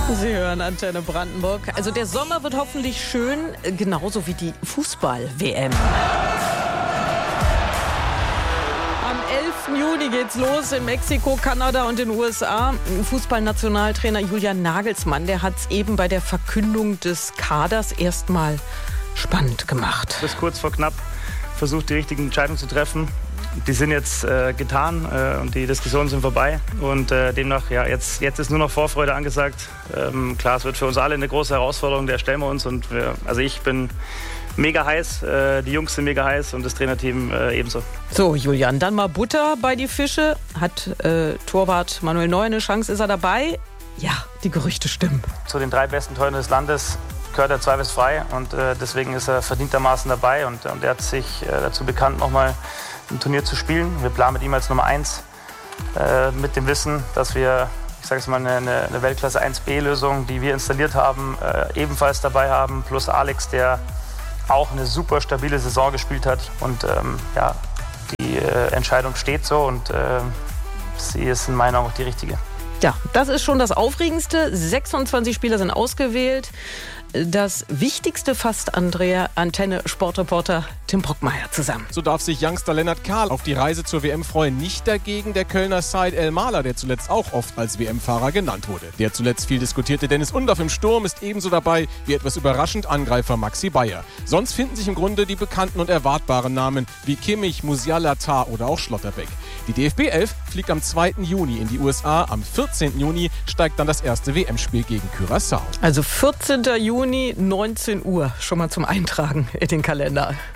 Sie hören Antenne Brandenburg. Also der Sommer wird hoffentlich schön, genauso wie die Fußball-WM. Am 11. Juni geht's los in Mexiko, Kanada und den USA. Fußballnationaltrainer Julian Nagelsmann, der hat es eben bei der Verkündung des Kaders erstmal spannend gemacht. Bis kurz vor knapp versucht, die richtigen Entscheidungen zu treffen. Die sind jetzt getan und die Diskussionen sind vorbei. Und demnach, ja, jetzt ist nur noch Vorfreude angesagt. Klar, es wird für uns alle eine große Herausforderung, der stellen wir uns. Und ich bin mega heiß, die Jungs sind mega heiß und das Trainerteam ebenso. So, Julian, dann mal Butter bei die Fische. Hat Torwart Manuel Neuer eine Chance? Ist er dabei? Ja, die Gerüchte stimmen. Zu den 3 besten Torhütern des Landes gehört er zweifelsfrei und deswegen ist er verdientermaßen dabei und er hat sich dazu bekannt, nochmal ein Turnier zu spielen. Wir planen mit ihm als Nummer 1 mit dem Wissen, dass wir, ich sage es mal, eine Weltklasse 1B-Lösung, die wir installiert haben, ebenfalls dabei haben, plus Alex, der auch eine super stabile Saison gespielt hat und die Entscheidung steht so und sie ist in meinen Augen auch die richtige. Ja, das ist schon das Aufregendste. 26 Spieler sind ausgewählt. Das Wichtigste fasst Antenne-Sportreporter Tim Brockmeier zusammen. So darf sich Youngster Lennart Kahl auf die Reise zur WM freuen. Nicht dagegen der Kölner Said El-Mahler, der zuletzt auch oft als WM-Fahrer genannt wurde. Der zuletzt viel diskutierte Dennis Undaff im Sturm ist ebenso dabei wie etwas überraschend Angreifer Maxi Bayer. Sonst finden sich im Grunde die bekannten und erwartbaren Namen wie Kimmich, Musiala, Tah oder auch Schlotterbeck. Die DFB 11 fliegt am 2. Juni in die USA. Am 14. Juni steigt dann das erste WM-Spiel gegen Curaçao. Also 14. Juni, 19 Uhr. Schon mal zum Eintragen in den Kalender.